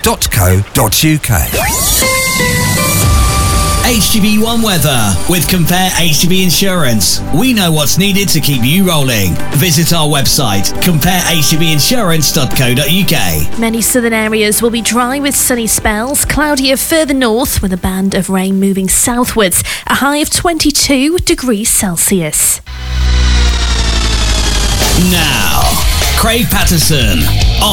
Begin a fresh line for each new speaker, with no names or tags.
HGV One weather with Compare HGV Insurance. We know what's needed to keep you rolling. Visit our website, comparehgvinsurance.co.uk.
Many southern areas will be dry with sunny spells, cloudier further north with a band of rain moving southwards, a high of 22 degrees Celsius.
Now, Craig Patterson